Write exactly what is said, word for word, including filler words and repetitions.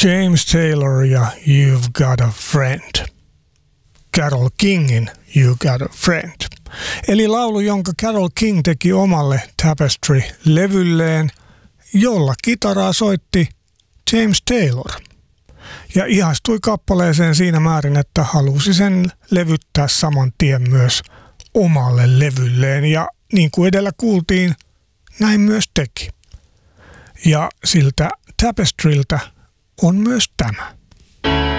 James Taylor ja You've Got a Friend. Carole Kingin You Got a Friend. Eli laulu, jonka Carole King teki omalle Tapestry-levylleen, jolla kitaraa soitti James Taylor. Ja ihastui kappaleeseen siinä määrin, että halusi sen levyttää saman tien myös omalle levylleen. Ja niin kuin edellä kuultiin, näin myös teki. Ja siltä Tapestryltä on myös tämä.